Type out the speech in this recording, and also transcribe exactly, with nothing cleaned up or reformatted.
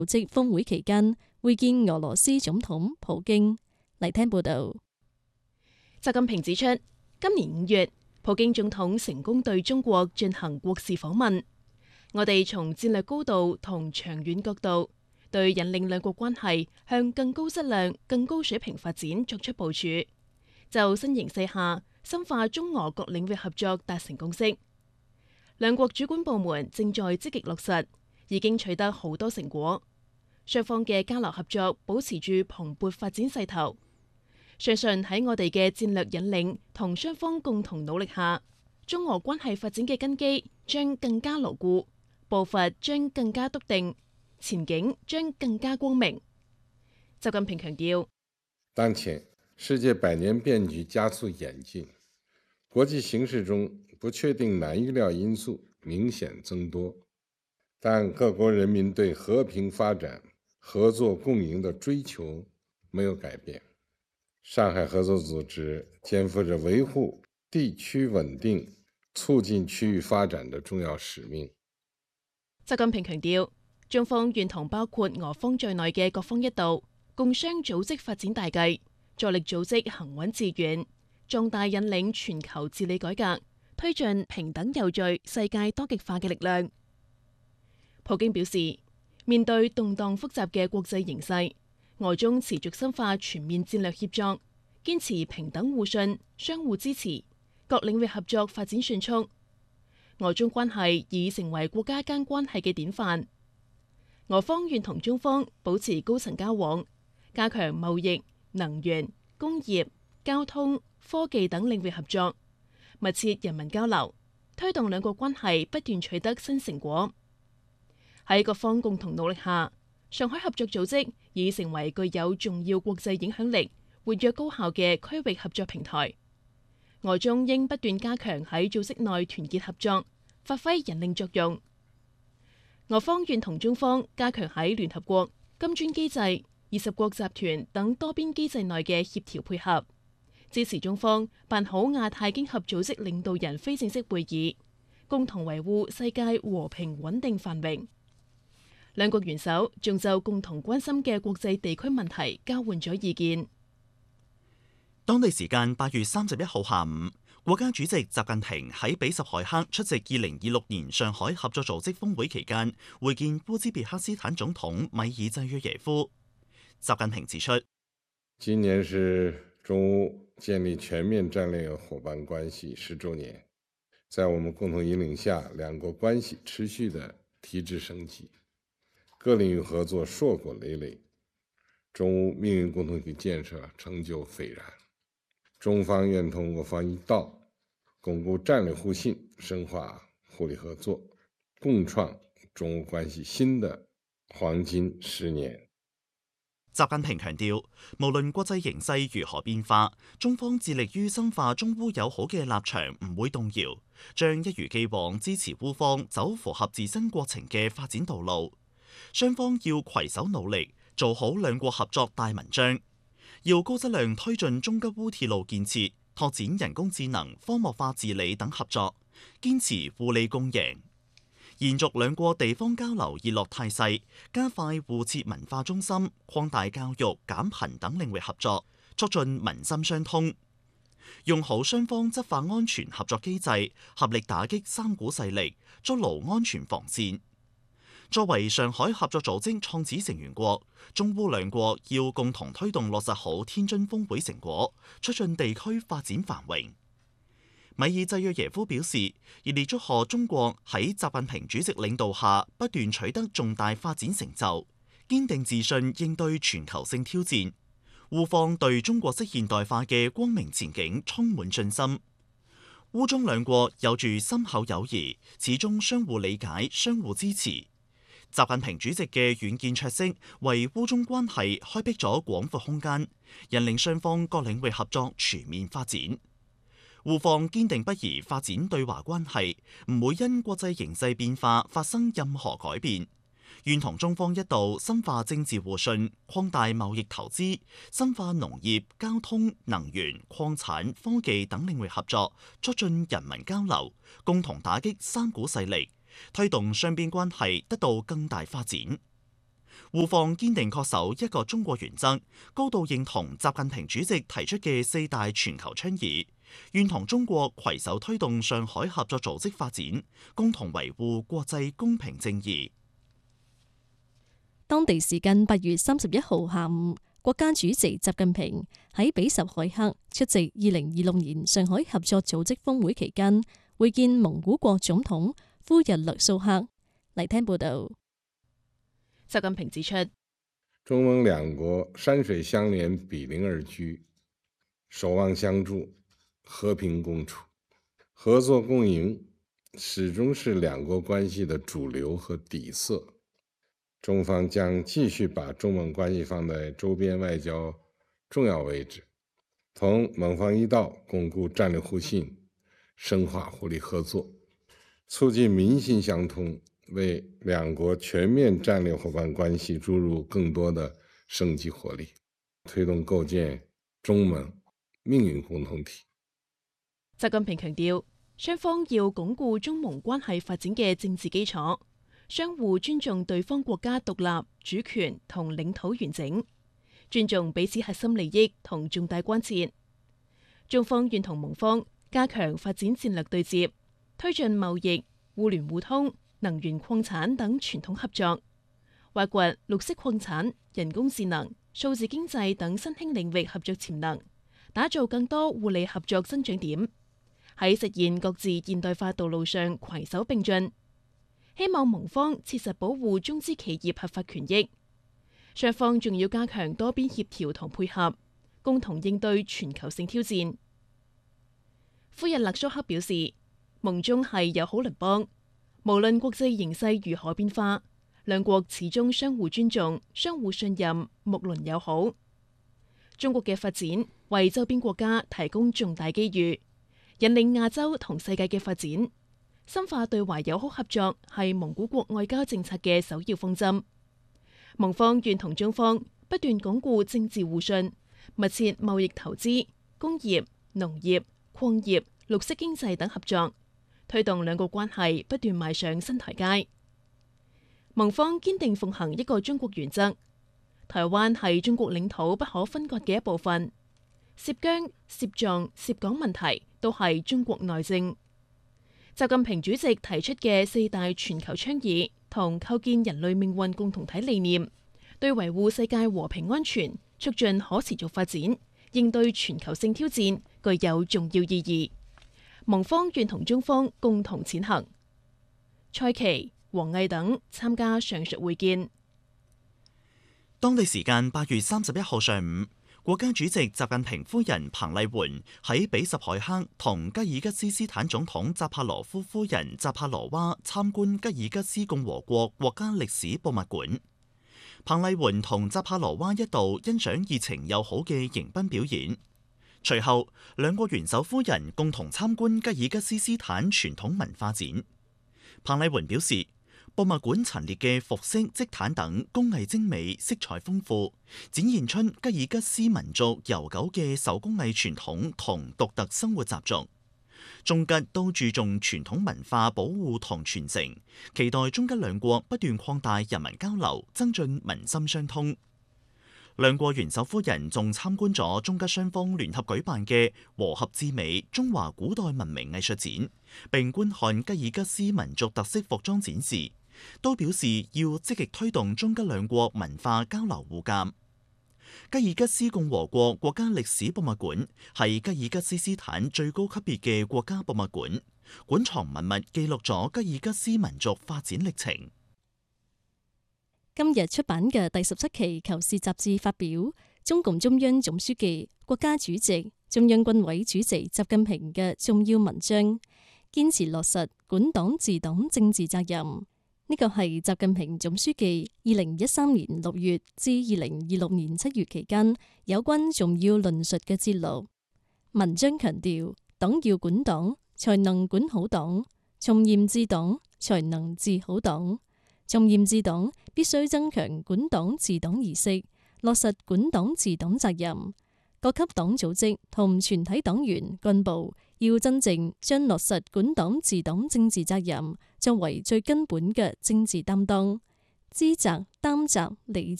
職峰會期間會見俄羅斯總統普京。嚟聽報道。 習近平指出，今年五月，普京總統成功對中國進行國事訪問。我哋從戰略高度同長遠角度，對引領兩國關係向更高質量、更高水平發展作出部署，就新形勢下深化中俄各領域合作達成共識。兩國主管部門正在積極落實，已經取得好多成果。雙方嘅交流合作保持住蓬勃發展勢頭。相信喺我哋嘅戰略引領同雙方共同努力下，中俄關係發展嘅根基將更加牢固，步伐將更加篤定，前景將更加光明。習近平強調， 當前世界百年變局加速演進，國際形勢中不確定難預料因素明顯增多，但各國人民對和平發展、合作共贏的追求沒有改變。上海合作組織肩負着維護地區穩定、促進區域發展的重要使命。 習近平強調，中方願同包括俄方在內嘅各方一道，共商組織發展大計，助力組織行穩致遠，壯大引領全球治理改革、推進平等有序世界多極化嘅力量。普京表示，面對動盪複雜嘅國際形勢，俄中持續深化全面戰略協作，堅持平等互信、相互支持，各領域合作發展迅速。俄中關係已成為國家間關係嘅典範。俄方願同中方保持高層交往，加強貿易、能源、工業、交通、科技等領域合作，密切人民交流，推動兩國關係不斷取得新成果。喺各方共同努力下，上海合作組織已成為具有重要國際影響力、活躍高效嘅區域合作平台。俄中應不斷加強喺組織內團結合作，發揮引領作用。俄方願同中方加強喺聯合國、金磚機制、二十國集團等多邊機制內嘅協調配合，支持中方辦好亞太經合組織領導人非正式會議，共同維護世界和平穩定繁榮。兩國元首仲就共同關心嘅國際地區問題交換咗意見。 當地時間八月三十一號下午，國家主席習近平喺比什凱克出席二零二六年上海合作組織峰會期間，會見烏茲別克斯坦總統米爾濟約耶夫。習近平指出， 今年是中烏建立全面戰略夥伴關係十週年，在我們共同引領下，兩國關係持續的提質升級，各領域合作碩果累累，中烏命運共同體建設成就斐然。中方願同俄方一道，鞏固戰略互信，深化互利合作，共創中烏關係新的黃金十年。 習近平強調，無論國際形勢如何變化，中方致力於深化中烏友好嘅立場唔會動搖，將一如既往支持烏方走符合自身國情嘅發展道路。雙方要攜手努力，做好兩國合作大文章，要高質量推進中吉烏鐵路建設，拓展人工智能、荒漠化治理等合作，堅持互利共贏，延續兩國地方交流熱絡態勢，加快互設文化中心、擴大教育、減貧等領域合作，促進民心相通，用好雙方執法安全合作機制，合力打擊三股勢力，築牢安全防線。作為上海合作組織創始成員國，中烏兩國要共同推動落實好天津峰會成果，促進地區發展繁榮。米爾濟約耶夫表示，熱烈祝賀中國喺習近平主席領導下不斷取得重大發展成就，堅定自信應對全球性挑戰。烏方對中國式現代化嘅光明前景充滿信心。烏中兩國有住深厚友誼，始終相互理解、相互支持。習近平主席嘅遠見卓識，為烏中關係開闢咗廣闊空間，引領雙方各領域合作全面發展。烏方堅定不移發展對華關係，唔會因國際形勢變化發生任何改變，願同中方一道深化政治互信，擴大貿易投資，深化農業、交通、能源、礦產、科技等領域合作，促進人民交流，共同打擊三股勢力，推動雙邊關係得到更大發展。 滬方堅定恪守一個中國原則，高度認同習近平主席提出嘅四大全球倡議，願同中國攜手推動上海合作組織發展，共同維護國際公平正義。 當地時間八月三十一號下午，國家主席習近平喺比什凱克出席二零二六年上海合作組織峰會期間，會見蒙古國總統呼日勒蘇克。嚟聽報道。 習近平指出， 中蒙兩國山水相連，毗鄰而居，守望相助，和平共處，合作共贏，始終是兩國關係的主流和底色。中方將繼續把中蒙關係放在周邊外交重要位置，同蒙方一道鞏固戰略互信，深化互利合作，促進民心相通，為兩國全面戰略夥伴關係注入更多的生機活力，推動構建中蒙命運共同體。 習近平強調，雙方要鞏固中蒙關係發展嘅政治基礎，相互尊重對方國家獨立、主權同領土完整，尊重彼此核心利益同重大關切。中方願同蒙方加強發展戰略對接，推進貿易、互聯互通、能源礦產等傳統合作，挖掘綠色礦產、人工智能、數字經濟等新興領域合作潛能，打造更多互利合作增長點，喺實現各自現代化道路上攜手並進。希望蒙方切實保護中資企業合法權益，雙方仲要加強多邊協調同配合，共同應對全球性挑戰。呼日勒蘇克表示，蒙中係友好鄰邦，無論國際形勢如何變化，兩國始終相互尊重、相互信任、睦鄰友好。中國嘅發展為周邊國家提供重大機遇，引領亞洲同世界嘅發展。深化對華友好合作係蒙古國外交政策嘅首要方針。蒙方願同中方不斷鞏固政治互信，密切貿易投資、工業、農業、礦業、綠色經濟等合作，推動兩國關係不斷邁上新台階。蒙方堅定奉行一個中國原則，台灣係中國領土不可分割嘅一部分，涉疆、涉藏、涉港問題都係中國內政。習近平主席提出嘅四大全球倡議同構建人類命運共同體理念，對維護世界和平安全、促進可持續發展、應對全球性挑戰具有重要意義。蒙方願同中方共同踐行。蔡奇、王毅等參加上述會見。 當地時間八月三十一號上午，國家主席習近平夫人彭麗媛喺比什凱克同吉爾吉斯斯坦總統扎帕羅夫夫人扎帕羅娃參觀吉爾吉斯共和國國家歷史博物館。彭麗媛同扎帕羅娃一道欣賞熱情友好嘅迎賓表演。隨後，兩國元首夫人共同參觀吉爾吉斯斯坦傳統文化展。彭麗媛表示，博物館陳列嘅服飾、織毯等工藝精美、色彩豐富，展現出吉爾吉斯民族悠久嘅手工藝傳統同獨特生活習俗。中吉都注重傳統文化保護同傳承，期待中吉兩國不斷擴大人民交流，增進民心相通。兩國元首夫人仲參觀咗中吉雙方聯合舉辦嘅和合至美中華古代文明藝術展，並觀看吉爾吉斯民族特色服裝展示，都表示要積極推動中吉兩國文化交流互鑒。吉爾吉斯共和國國家歷史博物館係吉爾吉斯斯坦最高級別嘅國家博物館，館藏文物記錄咗吉爾吉斯民族發展歷程。 今日出版嘅第十七期《求是》雜誌發表中共中央總書記、國家主席、中央軍委主席習近平嘅重要文章，堅持落實管黨治黨政治責任。呢個係習近平總書記二零一三年六月至二零二六年七月期間有關重要論述嘅節錄。文章強調，黨要管黨，才能管好黨；從嚴治黨，才能治好黨。從嚴治黨必須增強管黨治黨意識，落實管黨治黨責任。各級黨組織同全體黨員幹部要真正將落實管黨治黨政治責任作為最根本嘅政治擔當， 知責、擔責、理責。